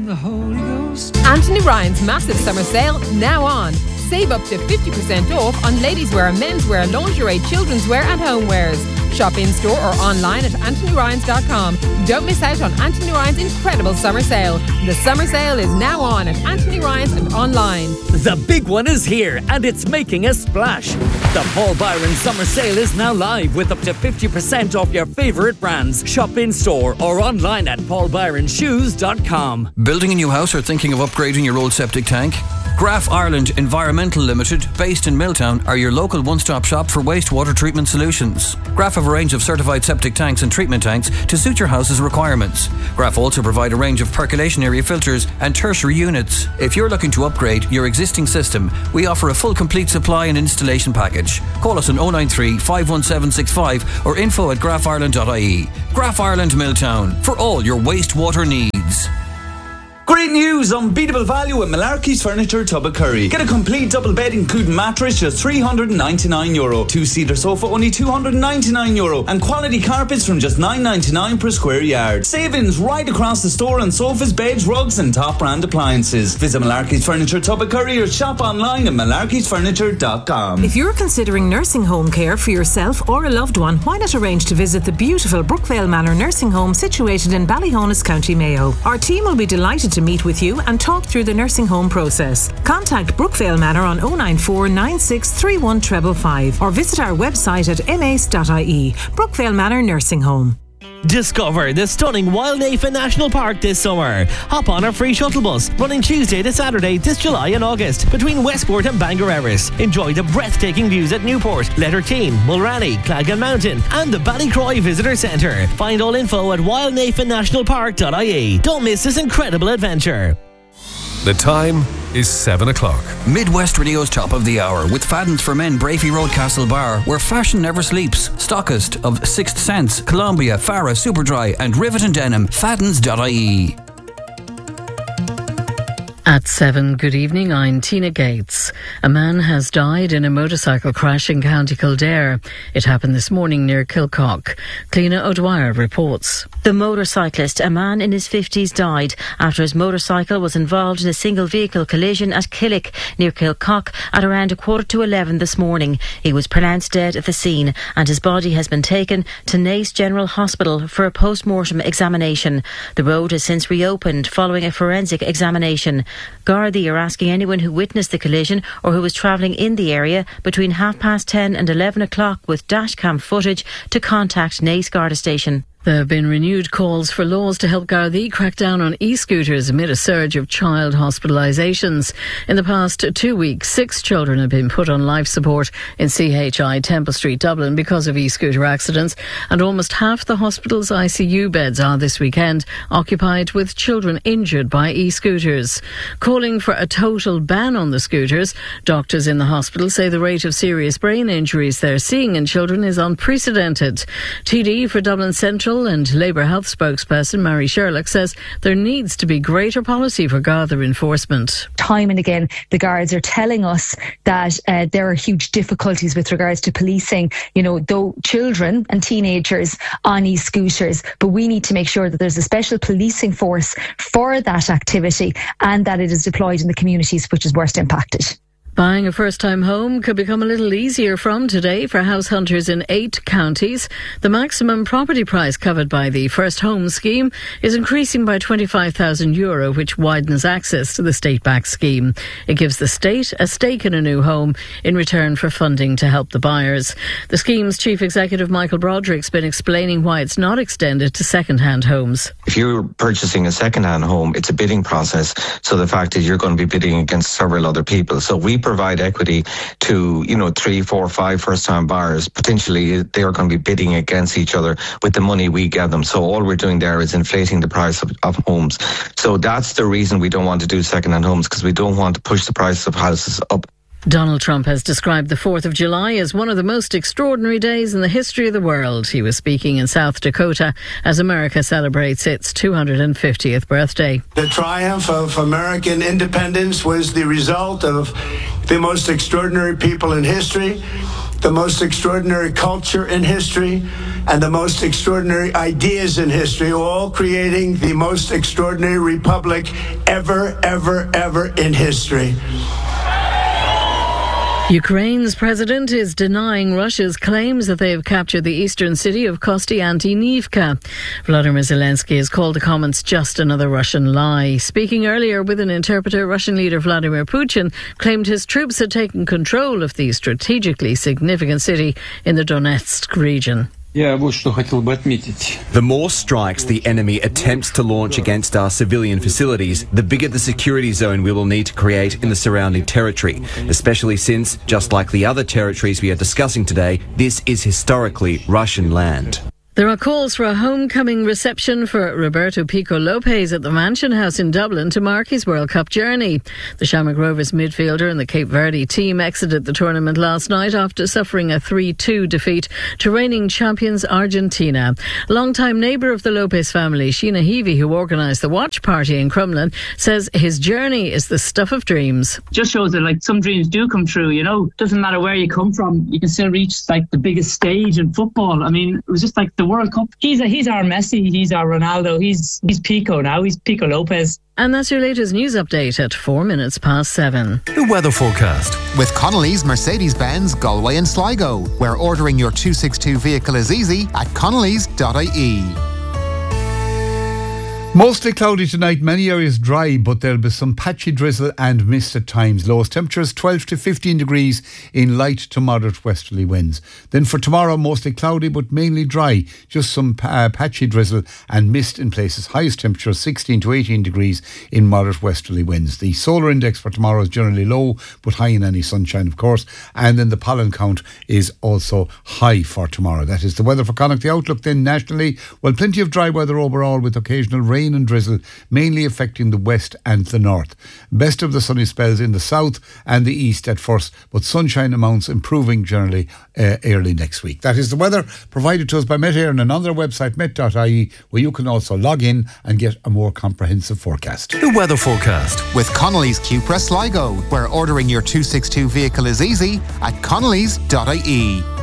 the Holy Ghost. Anthony Ryan's massive summer sale now on. Save up to 50% off on ladies' wear, menswear, lingerie, children's wear and homewares. Shop in store or online at anthonyryans.com. Don't miss out on Anthony Ryan's incredible summer sale. The summer sale is now on at Anthony Ryan's and online. The big one is here and it's making a splash. The Paul Byron summer sale is now live with up to 50% off your favourite brands. Shop in store or online at paulbyronshoes.com. Building a new house or thinking of upgrading your old septic tank? Graf Ireland Environmental Limited, based in Milltown, are your local one-stop shop for wastewater treatment solutions. Graf have a range of certified septic tanks and treatment tanks to suit your house's requirements. Graf also provide a range of percolation area filters and tertiary units. If you're looking to upgrade your existing system, we offer a full complete supply and installation package. Call us on 093 51765 or info@grafireland.ie. Graf Ireland Milltown, for all your wastewater needs. Great news! Unbeatable value at Malarkey's Furniture, Tubbercurry. Get a complete double bed including mattress, just €399. Two-seater sofa, only €299. And quality carpets from just $9.99 per square yard. Savings right across the store on sofas, beds, rugs and top brand appliances. Visit Malarkey's Furniture, Tubbercurry or shop online at malarkeysfurniture.com. If you're considering nursing home care for yourself or a loved one, why not arrange to visit the beautiful Brookvale Manor Nursing Home situated in Ballyhonus, County Mayo. Our team will be delighted to meet with you and talk through the nursing home process. Contact Brookvale Manor on 094 9631 555 or visit our website at mace.ie. Brookvale Manor Nursing Home. Discover the stunning Wildnafa National Park this summer. Hop on our free shuttle bus running Tuesday to Saturday this July and August between Westport and Bangor Erris. Enjoy the breathtaking views at Newport, Letterkeane, Mulranny, Clagan Mountain and the Ballycroy Visitor Centre. Find all info at wildnafanationalpark.ie. Don't miss this incredible adventure. The time is 7 o'clock. Midwest Radio's top of the hour with Fadden's for Men, Brafey Road, Castle Bar, where fashion never sleeps. Stockist of Sixth Sense, Columbia, Farah, Superdry and Rivet and Denim. Faddens.ie. At 7, good evening, I'm Tina Gates. A man has died in a motorcycle crash in County Kildare. It happened this morning near Kilcock. Cliona O'Dwyer reports. The motorcyclist, a man in his 50s, died after his motorcycle was involved in a single vehicle collision at Killick near Kilcock at around 11:15 this morning. He was pronounced dead at the scene and his body has been taken to Naas General Hospital for a post-mortem examination. The road has since reopened following a forensic examination. Gardaí are asking anyone who witnessed the collision or who was travelling in the area between 10:30 and 11 o'clock with dashcam footage to contact Naas Garda Station. There have been renewed calls for laws to help Gardaí crack down on e-scooters amid a surge of child hospitalisations. In the past 2 weeks, 6 children have been put on life support in CHI Temple Street, Dublin because of e-scooter accidents, and almost half the hospital's ICU beds are this weekend occupied with children injured by e-scooters. Calling for a total ban on the scooters, doctors in the hospital say the rate of serious brain injuries they're seeing in children is unprecedented. TD for Dublin Central and Labour Health spokesperson Mary Sherlock says there needs to be greater policy for Garda enforcement. Time and again, the guards are telling us that there are huge difficulties with regards to policing, though children and teenagers on e-scooters, but we need to make sure that there's a special policing force for that activity and that it is deployed in the communities which is worst impacted. Buying a first-time home could become a little easier from today for house hunters in 8 counties. The maximum property price covered by the First Home scheme is increasing by €25,000, which widens access to the state-backed scheme. It gives the state a stake in a new home in return for funding to help the buyers. The scheme's chief executive, Michael Broderick's been explaining why it's not extended to second-hand homes. If you're purchasing a second-hand home, it's a bidding process. So the fact is you're going to be bidding against several other people. So we provide equity to 3, 4, 5 first-time buyers. Potentially they are going to be bidding against each other with the money we give them. So all we're doing there is inflating the price of homes. So that's the reason we don't want to do second-hand homes, because we don't want to push the price of houses up. Donald Trump has described the 4th of July as one of the most extraordinary days in the history of the world. He was speaking in South Dakota as America celebrates its 250th birthday. The triumph of American independence was the result of the most extraordinary people in history. the most extraordinary culture in history, and the most extraordinary ideas in history, all creating the most extraordinary republic ever in history. Ukraine's president is denying Russia's claims that they have captured the eastern city of Kostyantynivka. Vladimir Zelensky has called the comments just another Russian lie. Speaking earlier with an interpreter, Russian leader Vladimir Putin claimed his troops had taken control of the strategically significant city in the Donetsk region. The more strikes the enemy attempts to launch against our civilian facilities, the bigger the security zone we will need to create in the surrounding territory, especially since, just like the other territories we are discussing today, this is historically Russian land. There are calls for a homecoming reception for Roberto Pico Lopez at the Mansion House in Dublin to mark his World Cup journey. The Shamrock Rovers midfielder and the Cape Verde team exited the tournament last night after suffering a 3-2 defeat to reigning champions Argentina. Longtime neighbour of the Lopez family, Sheena Heavey, who organised the watch party in Crumlin, says his journey is the stuff of dreams. Just shows that some dreams do come true, Doesn't matter where you come from, you can still reach the biggest stage in football. I mean, it was just the World Cup. He's our Messi, he's our Ronaldo, he's Pico now, he's Pico Lopez. And that's your latest news update at 7:04. The weather forecast with Connolly's Mercedes-Benz Galway and Sligo, where ordering your 262 vehicle is easy at connellys.ie. Mostly cloudy tonight, many areas dry, but there'll be some patchy drizzle and mist at times. Lowest temperatures 12 to 15 degrees in light to moderate westerly winds. Then for tomorrow, mostly cloudy but mainly dry. Just some patchy drizzle and mist in places. Highest temperature 16 to 18 degrees in moderate westerly winds. The solar index for tomorrow is generally low but high in any sunshine, of course. And then the pollen count is also high for tomorrow. That is the weather for Connacht. The outlook then nationally, well, plenty of dry weather overall with occasional rain and drizzle, mainly affecting the west and the north. Best of the sunny spells in the south and the east at first, but sunshine amounts improving generally early next week. That is the weather provided to us by Met Éireann and on their website met.ie, where you can also log in and get a more comprehensive forecast. The weather forecast with Connolly's Cupra Sligo, where ordering your 262 vehicle is easy at connellys.ie.